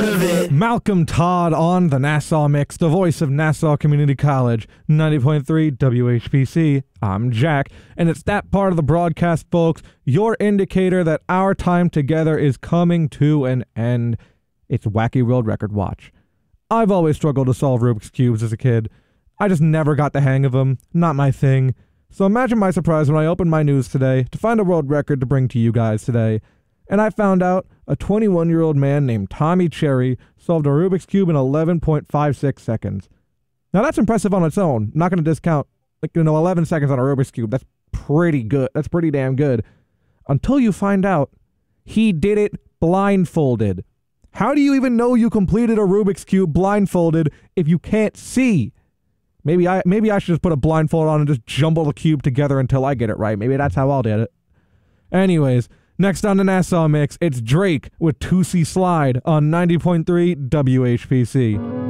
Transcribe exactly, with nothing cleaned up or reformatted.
of it. Malcolm Todd on the Nassau Mix, the voice of Nassau Community College, ninety point three W H P C. I'm Jack, and it's that part of the broadcast, folks, your indicator that our time together is coming to an end. It's Wacky World Record Watch. I've always struggled to solve Rubik's Cubes as a kid. I just never got the hang of them. Not my thing. So imagine my surprise when I opened my news today to find a world record to bring to you guys today. And I found out a twenty-one-year-old man named Tommy Cherry solved a Rubik's Cube in eleven point five six seconds. Now that's impressive on its own. I'm not going to discount, like, you know, eleven seconds on a Rubik's Cube. That's pretty good. That's pretty damn good. Until you find out he did it blindfolded. How do you even know you completed a Rubik's Cube blindfolded if you can't see? Maybe I maybe I should just put a blindfold on and just jumble the cube together until I get it right. Maybe that's how I'll do it. Anyways, next on the Nassau Mix, it's Drake with two C Slide on ninety point three W H P C.